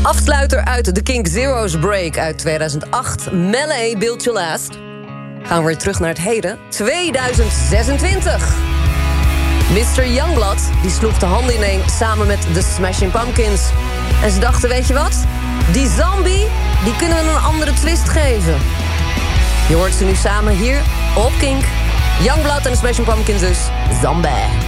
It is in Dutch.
Afsluiter uit de Kink Zero's Break uit 2008. Melee, Build Your Last. Gaan we weer terug naar het heden. 2026. Mr. Youngblood die sloeg de handen ineen samen met de Smashing Pumpkins. En ze dachten, weet je wat? Die zombie, die kunnen we een andere twist geven. Je hoort ze nu samen hier op Kink. Youngblood en de Smashing Pumpkins dus. Zombie.